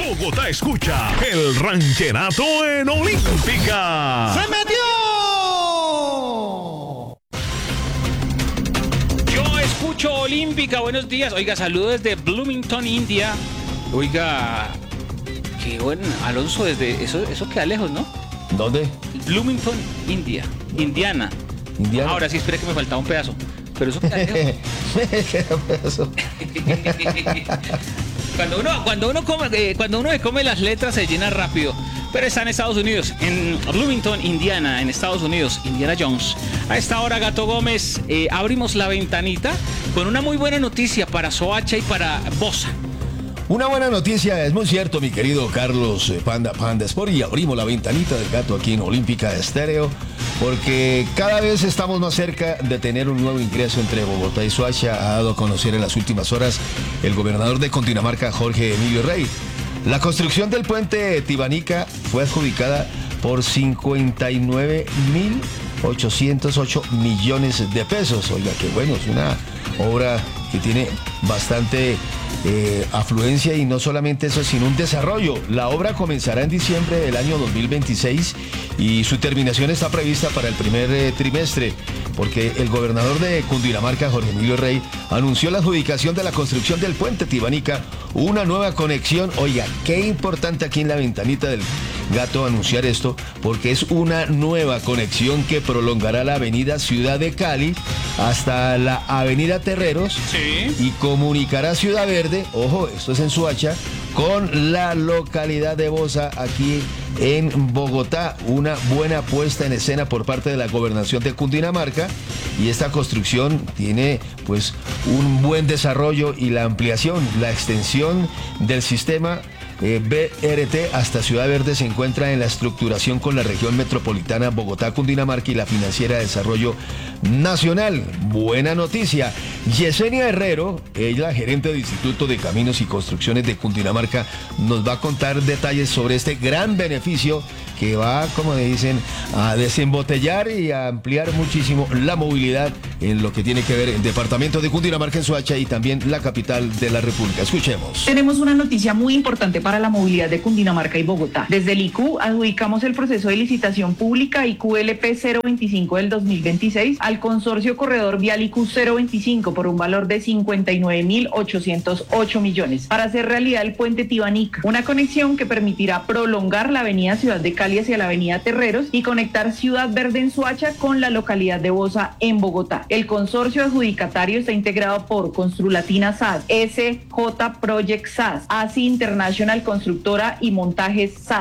Bogotá escucha el rancherato en Olímpica. ¡Se metió! Yo escucho Olímpica, buenos días. Oiga, saludos desde Bloomington, India. Oiga, qué bueno, Alonso, desde eso queda lejos, ¿no? ¿Dónde? Bloomington, Indiana. Ahora sí, espera que me faltaba un pedazo. Pero eso queda lejos. Cuando uno se come las letras se llena rápido. Pero está en Estados Unidos, en Bloomington, Indiana, en Estados Unidos, Indiana Jones. A esta hora, Gato Gómez, abrimos la ventanita con una muy buena noticia para Soacha y para Bosa. Una buena noticia, es muy cierto, mi querido Carlos Panda Sport, y abrimos la ventanita del gato aquí en Olímpica Estéreo, porque cada vez estamos más cerca de tener un nuevo ingreso entre Bogotá y Soacha. Ha dado a conocer en las últimas horas el gobernador de Cundinamarca, Jorge Emilio Rey. La construcción del puente Tibanica fue adjudicada por 59.808 millones de pesos. Oiga, qué bueno, es una obra que tiene bastante afluencia, y no solamente eso, sino un desarrollo. La obra comenzará en diciembre del año 2026 y su terminación está prevista para el primer trimestre, porque el gobernador de Cundinamarca, Jorge Emilio Rey, anunció la adjudicación de la construcción del puente Tibanica, una nueva conexión. Oiga, qué importante aquí en la ventanita del gato anunciar esto, porque es una nueva conexión que prolongará la avenida Ciudad de Cali hasta la avenida Terreros. Sí. Y comunicará Ciudad Verde, ojo, esto es en Soacha, con la localidad de Bosa, aquí en Bogotá. Una buena puesta en escena por parte de la gobernación de Cundinamarca, y esta construcción tiene pues un buen desarrollo, y la ampliación, la extensión del sistema BRT hasta Ciudad Verde se encuentra en la estructuración con la región metropolitana Bogotá, Cundinamarca y la Financiera de Desarrollo Nacional. Buena noticia. Yesenia Herrero, ella gerente del Instituto de Caminos y Construcciones de Cundinamarca, nos va a contar detalles sobre este gran beneficio que va, como dicen, a desembotellar y a ampliar muchísimo la movilidad en lo que tiene que ver el departamento de Cundinamarca, en Soacha, y también la capital de la República. Escuchemos. Tenemos una noticia muy importante para la movilidad de Cundinamarca y Bogotá. Desde el IQ adjudicamos el proceso de licitación pública IQLP 025 del 2026 al consorcio Corredor Vial IQ 025 por un valor de 59.808 millones para hacer realidad el puente Tibanica, una conexión que permitirá prolongar la avenida Ciudad de Cali hacia la avenida Terreros y conectar Ciudad Verde en Soacha con la localidad de Bosa en Bogotá. El consorcio adjudicatario está integrado por Construlatina SAS, SJ Project SAS, ASI International Constructora y Montajes SAS,